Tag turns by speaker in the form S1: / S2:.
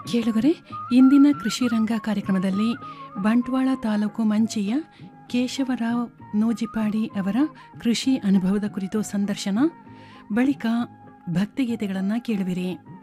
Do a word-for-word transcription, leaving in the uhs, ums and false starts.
S1: ಕೇಳುಗರೆ, ಇಂದಿನ ಕೃಷಿ ರಂಗ ಕಾರ್ಯಕ್ರಮದಲ್ಲಿ ಬಂಟ್ವಾಳ ತಾಲೂಕು ಮಂಚಿಯ ಕೇಶವರಾವ್ ನೋಜಿಪಾಡಿ ಅವರ ಕೃಷಿ ಅನುಭವದ ಕುರಿತು ಸಂದರ್ಶನ, ಬಳಿಕ ಭಕ್ತಿಗೀತೆಗಳನ್ನು ಕೇಳುವಿರಿ.